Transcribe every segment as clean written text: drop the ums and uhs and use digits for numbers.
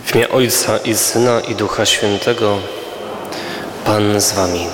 W imię Ojca i Syna i Ducha Świętego. Pan z wami.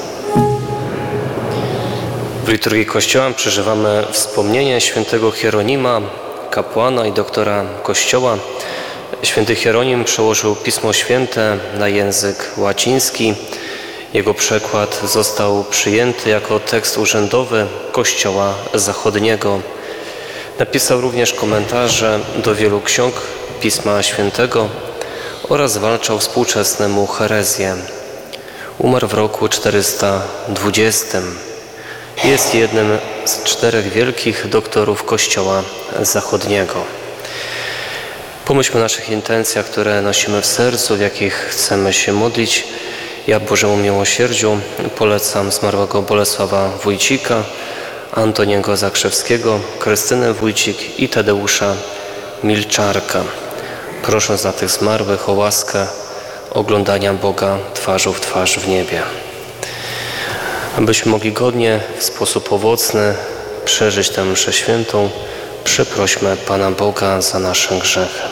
W liturgii Kościoła przeżywamy wspomnienie świętego Hieronima, kapłana i doktora Kościoła. Święty Hieronim przełożył Pismo Święte na język łaciński. Jego przekład został przyjęty jako tekst urzędowy Kościoła Zachodniego. Napisał również komentarze do wielu ksiąg Pisma Świętego oraz zwalczał współczesne mu herezje. Umarł w roku 420. Jest jednym z 4 wielkich doktorów Kościoła Zachodniego. Pomyślmy o naszych intencjach, które nosimy w sercu, w jakich chcemy się modlić. Ja Bożemu miłosierdziu polecam zmarłego Bolesława Wójcika, Antoniego Zakrzewskiego, Krystynę Wójcik i Tadeusza Milczarka, prosząc na tych zmarłych o łaskę oglądania Boga twarzą w twarz w niebie. Abyśmy mogli godnie, w sposób owocny przeżyć tę mszę świętą, przeprośmy Pana Boga za nasze grzechy.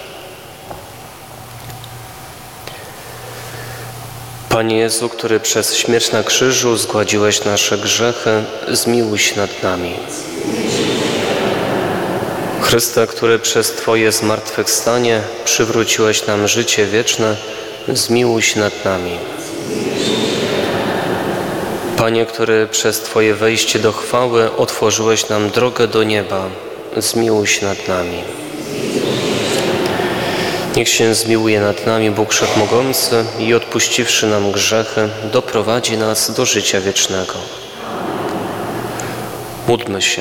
Panie Jezu, który przez śmierć na krzyżu zgładziłeś nasze grzechy, zmiłuj się nad nami. Chryste, który przez Twoje zmartwychwstanie przywróciłeś nam życie wieczne, zmiłuj się nad nami. Panie, który przez Twoje wejście do chwały otworzyłeś nam drogę do nieba, zmiłuj się nad nami. Niech się zmiłuje nad nami Bóg Wszechmogący i odpuściwszy nam grzechy, doprowadzi nas do życia wiecznego. Módlmy się.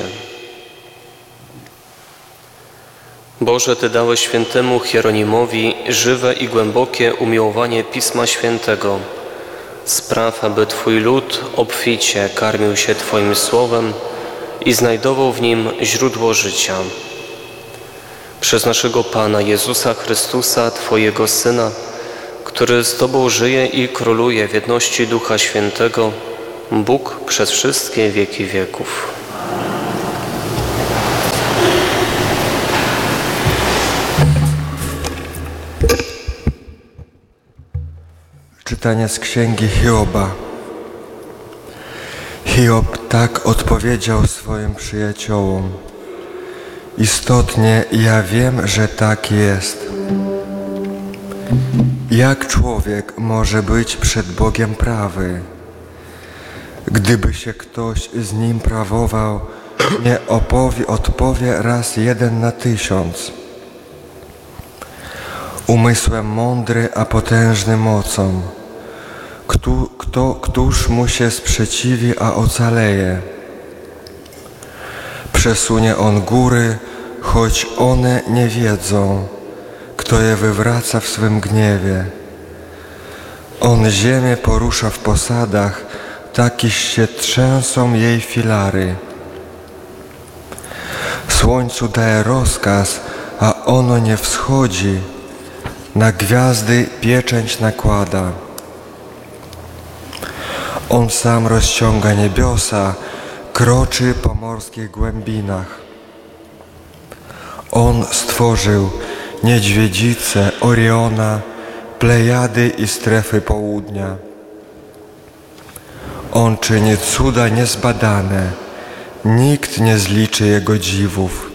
Boże, Ty dałeś świętemu Hieronimowi żywe i głębokie umiłowanie Pisma Świętego. Spraw, aby Twój lud obficie karmił się Twoim Słowem i znajdował w nim źródło życia. Przez naszego Pana Jezusa Chrystusa, Twojego Syna, który z Tobą żyje i króluje w jedności Ducha Świętego, Bóg przez wszystkie wieki wieków. Czytanie z Księgi Hioba. Hiob tak odpowiedział swoim przyjaciołom: istotnie ja wiem, że tak jest. Jak człowiek może być przed Bogiem prawy? Gdyby się ktoś z nim prawował, nie odpowie raz 1 na 1000. Umysłem mądry, a potężny mocą. Któż mu się sprzeciwi, a ocaleje? Przesunie on góry, choć one nie wiedzą, kto je wywraca w swym gniewie. On ziemię porusza w posadach, takiż się trzęsą jej filary. Słońcu daje rozkaz, a ono nie wschodzi, na gwiazdy pieczęć nakłada. On sam rozciąga niebiosa, kroczy po morskich głębinach. On stworzył niedźwiedzicę, Oriona, Plejady i strefy południa. On czyni cuda niezbadane, nikt nie zliczy Jego dziwów.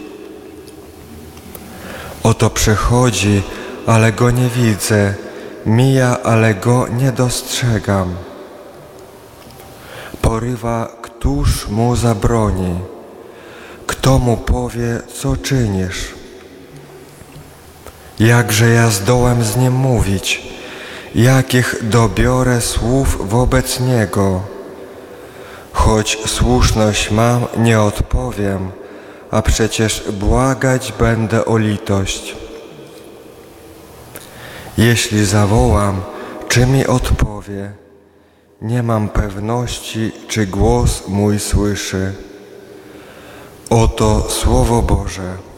Oto przychodzi, ale Go nie widzę, mija, ale Go nie dostrzegam. Porywa, któż mu zabroni? Kto mu powie, co czynisz? Jakże ja zdołam z nim mówić? Jakich dobiorę słów wobec niego? Choć słuszność mam, nie odpowiem, a przecież błagać będę o litość. Jeśli zawołam, czy mi odpowie? Nie mam pewności, czy głos mój słyszy. Oto Słowo Boże.